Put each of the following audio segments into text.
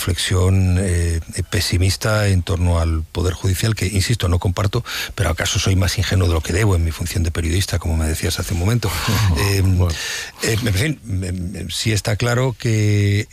reflexión pesimista en torno al Poder Judicial, que, insisto, no comparto, pero acaso soy más ingenuo de lo que debo en mi función de periodista, como me decías hace un momento. Bueno. En fin, sí está claro que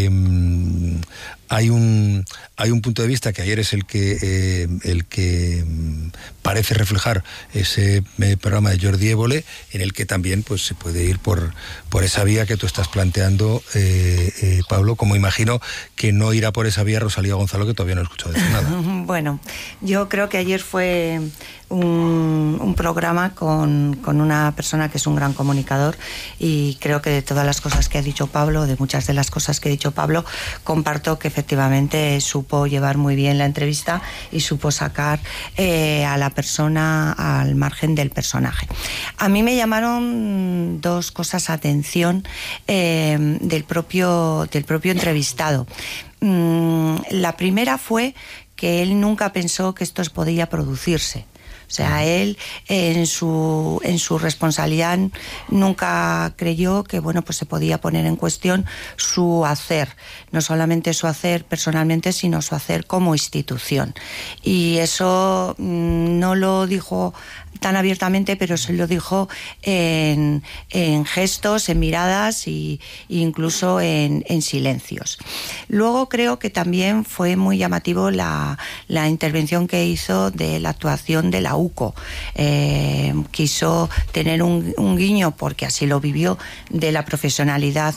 hay un punto de vista que ayer es el que parece reflejar ese programa de Jordi Évole, en el que también pues se puede ir por esa vía que tú estás planteando, Pablo, como imagino que no irá por esa vía Rosalía Gonzalo, que todavía no he escuchado decir nada. Bueno, yo creo que ayer fue un programa con una persona que es un gran comunicador, y creo que de todas las cosas que ha dicho Pablo, de muchas de las cosas que ha dicho Pablo, comparto que efectivamente supo llevar muy bien la entrevista y supo sacar a la persona al margen del personaje. A mí me llamaron dos cosas atención del propio entrevistado. La primera fue que él nunca pensó que esto podía producirse. O sea, él en su responsabilidad nunca creyó que, bueno, pues se podía poner en cuestión su hacer, no solamente su hacer personalmente, sino su hacer como institución. Y eso no lo dijo tan abiertamente, pero se lo dijo en gestos, en miradas e incluso en silencios. Luego creo que también fue muy llamativo la intervención que hizo de la actuación de la UCO. Quiso tener un guiño, porque así lo vivió, de la profesionalidad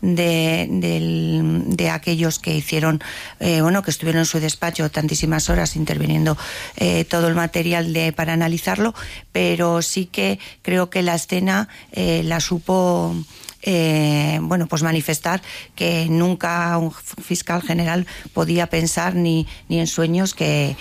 de aquellos que hicieron, que estuvieron en su despacho tantísimas horas interviniendo todo el material para analizarlo, pero sí que creo que la escena la supo pues manifestar que nunca un fiscal general podía pensar ni en sueños que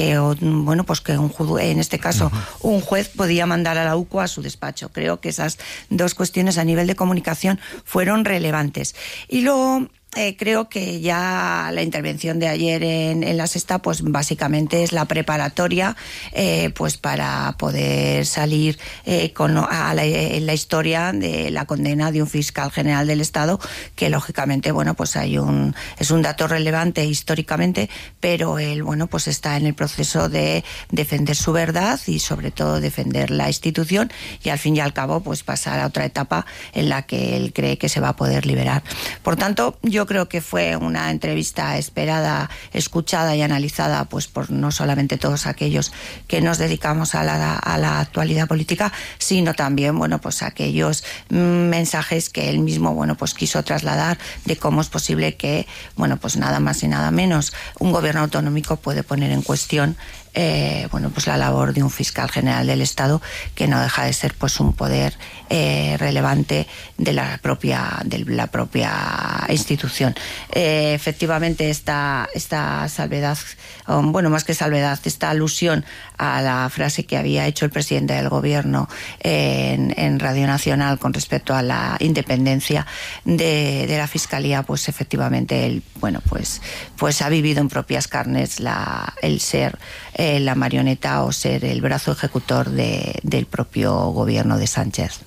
en este caso un juez podía mandar a la UCO a su despacho. Creo que esas dos cuestiones a nivel de comunicación fueron relevantes. Y luego creo que ya la intervención de ayer en La Sexta, pues básicamente es la preparatoria pues para poder salir en la historia de la condena de un fiscal general del Estado, que lógicamente pues es un dato relevante históricamente, pero él pues está en el proceso de defender su verdad y sobre todo defender la institución, y al fin y al cabo pues pasar a otra etapa en la que él cree que se va a poder liberar. Por tanto, yo creo que fue una entrevista esperada, escuchada y analizada pues por no solamente todos aquellos que nos dedicamos a la actualidad política, sino también pues aquellos mensajes que él mismo pues quiso trasladar de cómo es posible que pues nada más y nada menos un gobierno autonómico puede poner en cuestión pues la labor de un fiscal general del Estado, que no deja de ser pues un poder relevante de la propia institución. Efectivamente esta salvedad, más que salvedad, esta alusión a la frase que había hecho el presidente del gobierno en Radio Nacional con respecto a la independencia de la Fiscalía, pues efectivamente él pues ha vivido en propias carnes el ser la marioneta o ser el brazo ejecutor del propio gobierno de Sánchez.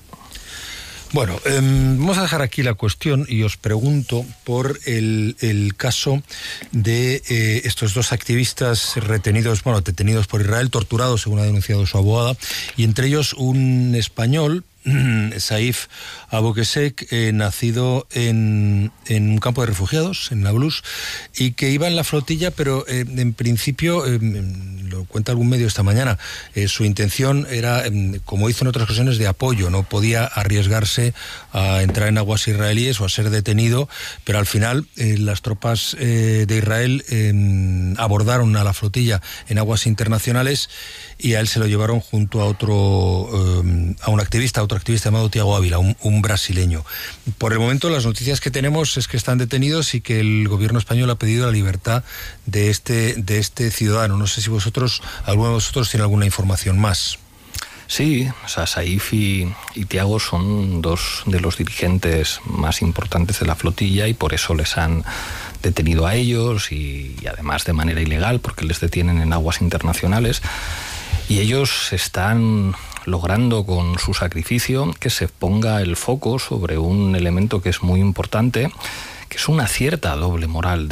Bueno, vamos a dejar aquí la cuestión y os pregunto por el caso de estos dos activistas detenidos por Israel, torturados según ha denunciado su abogada, y entre ellos un español, Saif Aboukheshek, nacido en un campo de refugiados, en Nablus, y que iba en la flotilla, pero en principio, lo cuenta algún medio esta mañana, su intención era, como hizo en otras ocasiones, de apoyo. No podía arriesgarse a entrar en aguas israelíes o a ser detenido, pero al final las tropas de Israel abordaron a la flotilla en aguas internacionales y a él se lo llevaron junto a otro activista llamado Tiago Ávila, un brasileño. Por el momento las noticias que tenemos es que están detenidos y que el gobierno español ha pedido la libertad de este ciudadano. No sé si alguno de vosotros tiene alguna información más. Sí, Saif y Tiago son dos de los dirigentes más importantes de la flotilla y por eso les han detenido a ellos y además de manera ilegal, porque les detienen en aguas internacionales. Y ellos están logrando con su sacrificio que se ponga el foco sobre un elemento que es muy importante, que es una cierta doble moral